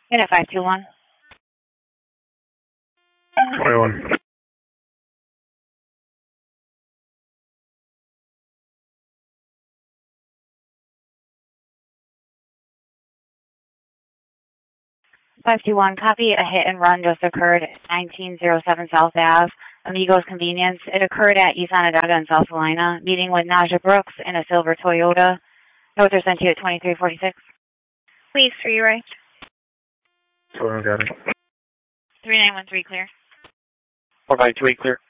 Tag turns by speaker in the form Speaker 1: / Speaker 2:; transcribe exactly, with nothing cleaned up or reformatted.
Speaker 1: Unit five two one.
Speaker 2: twenty-one.
Speaker 1: five two one, copy. A hit and run just occurred at nineteen oh seven South Ave, Amigos Convenience. It occurred at East Onondaga in South Salina, meeting with Naja Brooks in a silver Toyota. Notes are sent to you at twenty-three forty-six.
Speaker 3: Please, for you, right?
Speaker 2: Toyota, got it.
Speaker 1: three nine one three, clear.
Speaker 4: four five two eight, clear.